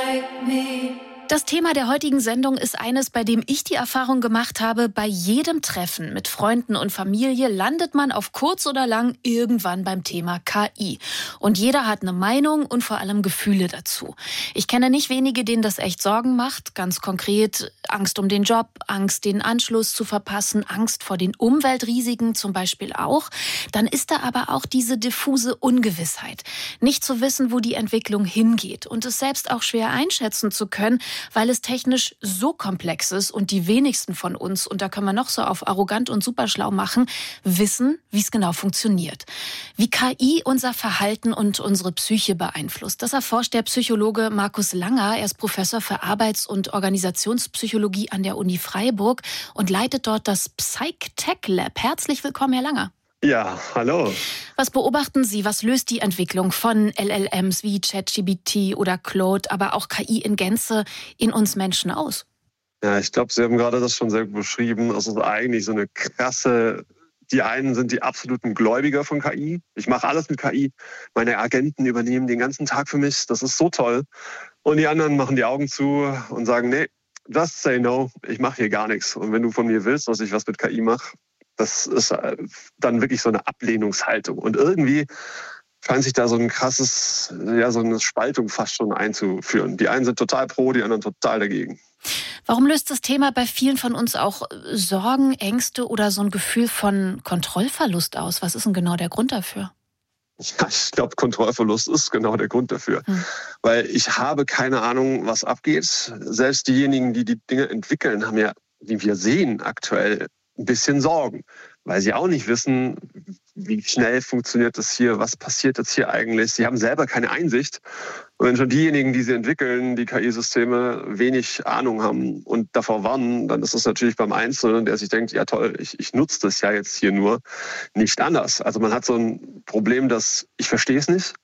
Das Thema der heutigen Sendung ist eines, bei dem ich die Erfahrung gemacht habe, bei jedem Treffen mit Freunden und Familie landet man auf kurz oder lang irgendwann beim Thema KI. Und jeder hat eine Meinung und vor allem Gefühle dazu. Ich kenne nicht wenige, denen das echt Sorgen macht. Ganz konkret Angst um den Job, Angst, den Anschluss zu verpassen, Angst vor den Umweltrisiken zum Beispiel auch. Dann ist da aber auch diese diffuse Ungewissheit. Nicht zu wissen, wo die Entwicklung hingeht und es selbst auch schwer einschätzen zu können, weil es technisch so komplex ist und die wenigsten von uns, und da können wir noch so auf arrogant und superschlau machen, wissen, wie es genau funktioniert. Wie KI unser Verhalten und unsere Psyche beeinflusst, das erforscht der Psychologe Markus Langer. Er ist Professor für Arbeits- und Organisationspsychologie an der Uni Freiburg und leitet dort das PsychTech Lab. Herzlich willkommen, Herr Langer. Ja, hallo. Was beobachten Sie? Was löst die Entwicklung von LLMs wie ChatGPT oder Claude, aber auch KI in Gänze in uns Menschen aus? Ja, ich glaube, Sie haben gerade das schon sehr gut beschrieben. Es ist eigentlich so eine krasse, die einen sind die absoluten Gläubiger von KI. Ich mache alles mit KI. Meine Agenten übernehmen den ganzen Tag für mich. Das ist so toll. Und die anderen machen die Augen zu und sagen, nee, just say no. Ich mache hier gar nichts. Und wenn du von mir willst, dass ich was mit KI mache, das ist dann wirklich so eine Ablehnungshaltung. Und irgendwie scheint sich da so ein krasses, ja, so eine Spaltung fast schon einzuführen. Die einen sind total pro, die anderen total dagegen. Warum löst das Thema bei vielen von uns auch Sorgen, Ängste oder so ein Gefühl von Kontrollverlust aus? Was ist denn genau der Grund dafür? Ja, ich glaube, Kontrollverlust ist genau der Grund dafür. Weil ich habe keine Ahnung, was abgeht. Selbst diejenigen, die die Dinge entwickeln, haben ja, wie wir sehen aktuell, ein bisschen Sorgen, weil sie auch nicht wissen, wie schnell funktioniert das hier, was passiert jetzt hier eigentlich. Sie haben selber keine Einsicht. Und wenn schon diejenigen, die sie entwickeln, die KI-Systeme, wenig Ahnung haben und davor warnen, dann ist es natürlich beim Einzelnen, der sich denkt, ja toll, ich nutze das ja jetzt hier nur, nicht anders. Also man hat so ein Problem, dass ich verstehe es nicht.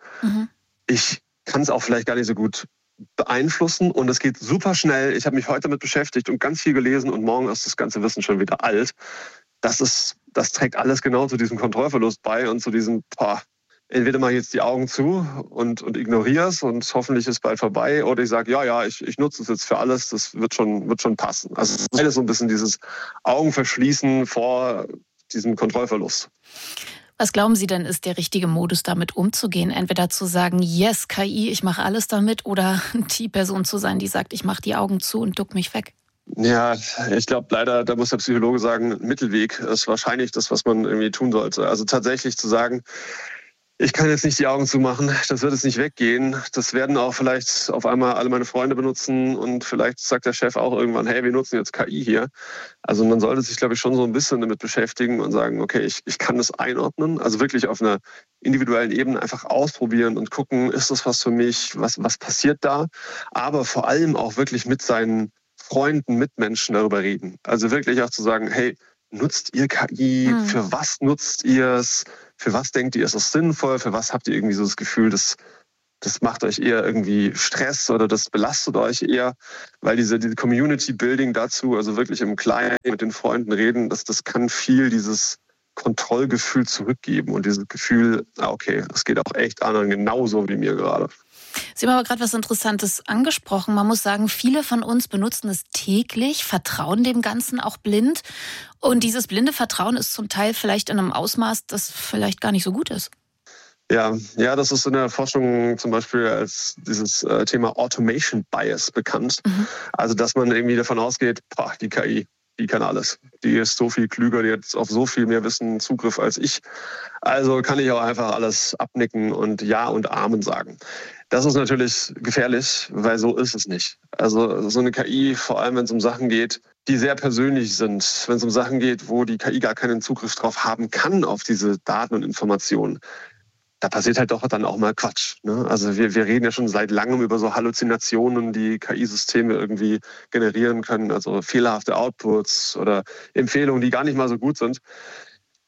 Ich kann es auch vielleicht gar nicht so gut beeinflussen und es geht super schnell. Ich habe mich heute damit beschäftigt und ganz viel gelesen und morgen ist das ganze Wissen schon wieder alt. Das trägt alles genau zu diesem Kontrollverlust bei und zu diesem, entweder mache ich jetzt die Augen zu und ignoriere es und hoffentlich ist bald vorbei, oder ich sage, ich nutze es jetzt für alles, das wird schon passen. Also es ist alles so ein bisschen dieses Augenverschließen vor diesem Kontrollverlust. Was glauben Sie denn, ist der richtige Modus, damit umzugehen? Entweder zu sagen, yes, KI, ich mache alles damit, oder die Person zu sein, die sagt, ich mache die Augen zu und duck mich weg? Ja, ich glaube leider, da muss der Psychologe sagen, Mittelweg ist wahrscheinlich das, was man irgendwie tun sollte. Also tatsächlich zu sagen, ich kann jetzt nicht die Augen zumachen, das wird jetzt nicht weggehen. Das werden auch vielleicht auf einmal alle meine Freunde benutzen und vielleicht sagt der Chef auch irgendwann, hey, wir nutzen jetzt KI hier. Also man sollte sich, glaube ich, schon so ein bisschen damit beschäftigen und sagen, okay, ich kann das einordnen. Also wirklich auf einer individuellen Ebene einfach ausprobieren und gucken, ist das was für mich, was passiert da? Aber vor allem auch wirklich mit seinen Freunden, Mitmenschen darüber reden. Also wirklich auch zu sagen, hey, nutzt ihr KI? Für was nutzt ihr es? Für was denkt ihr, ist es sinnvoll? Für was habt ihr irgendwie so das Gefühl, das macht euch eher irgendwie Stress oder das belastet euch eher? Weil diese Community-Building dazu, also wirklich im Kleinen mit den Freunden reden, das kann viel dieses Kontrollgefühl zurückgeben und dieses Gefühl, okay, es geht auch echt anderen genauso wie mir gerade. Sie haben aber gerade was Interessantes angesprochen. Man muss sagen, viele von uns benutzen es täglich, vertrauen dem Ganzen auch blind. Und dieses blinde Vertrauen ist zum Teil vielleicht in einem Ausmaß, das vielleicht gar nicht so gut ist. Ja, das ist in der Forschung zum Beispiel als dieses Thema Automation Bias bekannt. Also, dass man irgendwie davon ausgeht, die KI, die kann alles. Die ist so viel klüger, die hat auf so viel mehr Wissen Zugriff als ich. Also kann ich auch einfach alles abnicken und Ja und Amen sagen. Das ist natürlich gefährlich, weil so ist es nicht. Also so eine KI, vor allem wenn es um Sachen geht, die sehr persönlich sind, wenn es um Sachen geht, wo die KI gar keinen Zugriff drauf haben kann auf diese Daten und Informationen, da passiert halt doch dann auch mal Quatsch. Ne? Also wir reden ja schon seit langem über so Halluzinationen, die KI-Systeme irgendwie generieren können, also fehlerhafte Outputs oder Empfehlungen, die gar nicht mal so gut sind. Und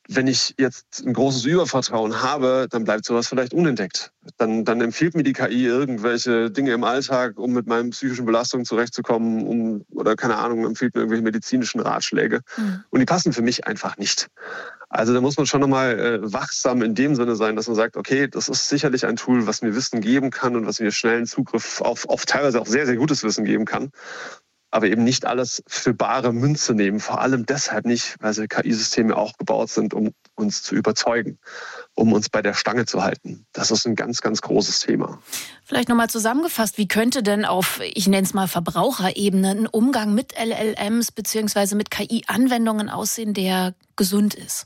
wenn ich jetzt ein großes Übervertrauen habe, dann bleibt sowas vielleicht unentdeckt. Dann empfiehlt mir die KI irgendwelche Dinge im Alltag, um mit meinen psychischen Belastungen zurechtzukommen, oder keine Ahnung, empfiehlt mir irgendwelche medizinischen Ratschläge. Und die passen für mich einfach nicht. Also da muss man schon nochmal wachsam in dem Sinne sein, dass man sagt, okay, das ist sicherlich ein Tool, was mir Wissen geben kann und was mir schnellen Zugriff auf teilweise auch sehr, sehr gutes Wissen geben kann. Aber eben nicht alles für bare Münze nehmen. Vor allem deshalb nicht, weil diese KI-Systeme auch gebaut sind, um uns zu überzeugen, um uns bei der Stange zu halten. Das ist ein ganz, ganz großes Thema. Vielleicht nochmal zusammengefasst, wie könnte denn auf, ich nenne es mal Verbraucherebene, ein Umgang mit LLMs bzw. mit KI-Anwendungen aussehen, der gesund ist?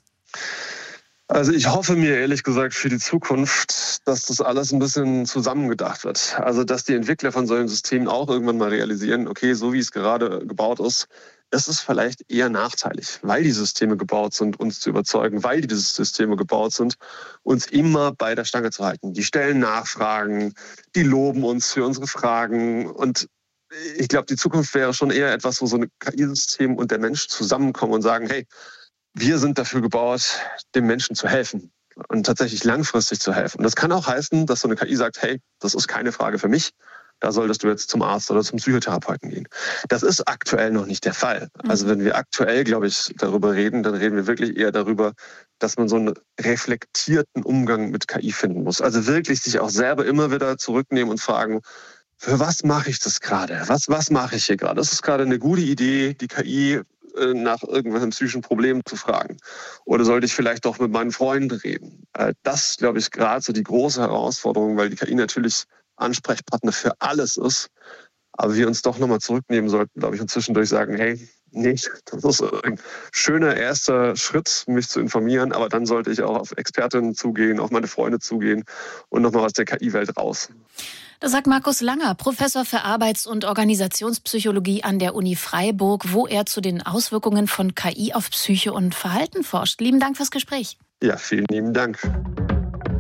Also ich hoffe mir ehrlich gesagt für die Zukunft, dass das alles ein bisschen zusammengedacht wird. Also dass die Entwickler von solchen Systemen auch irgendwann mal realisieren, okay, so wie es gerade gebaut ist, es ist vielleicht eher nachteilig, weil die Systeme gebaut sind, uns zu überzeugen, weil diese Systeme gebaut sind, uns immer bei der Stange zu halten. Die stellen Nachfragen, die loben uns für unsere Fragen und ich glaube, die Zukunft wäre schon eher etwas, wo so ein KI-System und der Mensch zusammenkommen und sagen, hey, wir sind dafür gebaut, dem Menschen zu helfen und tatsächlich langfristig zu helfen. Und das kann auch heißen, dass so eine KI sagt, hey, das ist keine Frage für mich, da solltest du jetzt zum Arzt oder zum Psychotherapeuten gehen. Das ist aktuell noch nicht der Fall. Also wenn wir aktuell, glaube ich, darüber reden, dann reden wir wirklich eher darüber, dass man so einen reflektierten Umgang mit KI finden muss. Also wirklich sich auch selber immer wieder zurücknehmen und fragen, für was mache ich das gerade? Was mache ich hier gerade? Das ist gerade eine gute Idee, die KI nach irgendwelchen psychischen Problemen zu fragen? Oder sollte ich vielleicht doch mit meinen Freunden reden? Das ist, glaube ich, gerade so die große Herausforderung, weil die KI natürlich Ansprechpartner für alles ist. Aber wir uns doch nochmal zurücknehmen sollten, glaube ich, und zwischendurch sagen, hey, nee, das ist ein schöner erster Schritt, mich zu informieren. Aber dann sollte ich auch auf Expertinnen zugehen, auf meine Freunde zugehen und nochmal aus der KI-Welt raus. Das sagt Markus Langer, Professor für Arbeits- und Organisationspsychologie an der Uni Freiburg, wo er zu den Auswirkungen von KI auf Psyche und Verhalten forscht. Lieben Dank fürs Gespräch. Ja, vielen lieben Dank.